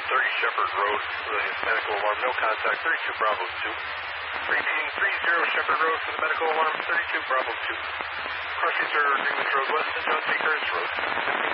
30 Shepherd Road, medical alarm, no contact, 32 Bravo 2. Repeating 30 Shepherd Road for the medical alarm, 32 Bravo 2. Crossing Third Greenwich Road West and John C. Curtis Road.